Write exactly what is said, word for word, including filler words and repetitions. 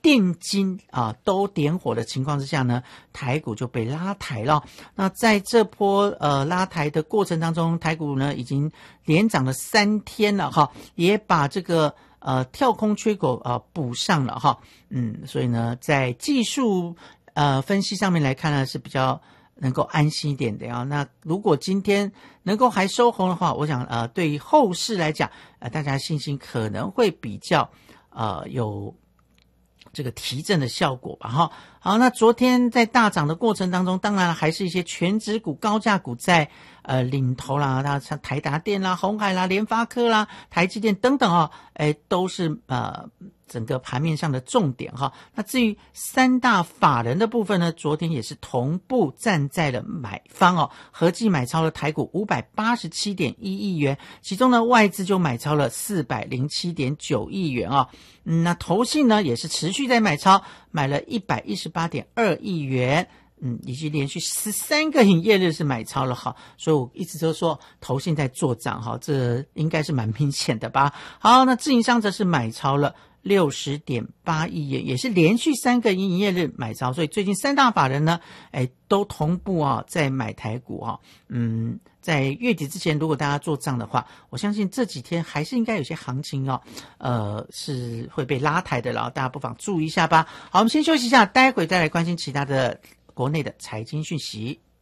电金啊都点火的情况之下呢，台股就被拉抬了。那在这波呃拉抬的过程当中，台股呢已经连涨了三天了哈，也把这个呃跳空缺口啊、呃、补上了哈。嗯，所以呢，在技术呃分析上面来看呢，是比较能够安心一点的啊。那如果今天能够还收红的话，我想呃对于后市来讲，呃大家信心可能会比较呃有这个提振的效果吧哈。好，那昨天在大涨的过程当中，当然还是一些全指股、高价股在呃领头啦，那像台达电啦、鸿海啦、联发科啦、台积电等等啊，哎都是呃整个盘面上的重点哈。那至于三大法人的部分呢，昨天也是同步站在了买方哦，合计买超了台股五百八十七点一亿元，其中呢外资就买超了四百零七点九亿元啊、哦。嗯，那投信呢也是持续在买超，买了一百一十八点二亿元。嗯，已经连续十三个营业日是买超了哈，所以我一直都说投信在做账哈，这应该是蛮明显的吧。好，那自营商则是买超了六十点八亿元，也是连续三个营业日买超，所以最近三大法人呢，哎，都同步啊在买台股啊。嗯，在月底之前，如果大家做账的话，我相信这几天还是应该有些行情哦，呃，是会被拉抬的了，大家不妨注意一下吧。好，我们先休息一下，待会再来关心其他的国内的财经讯息。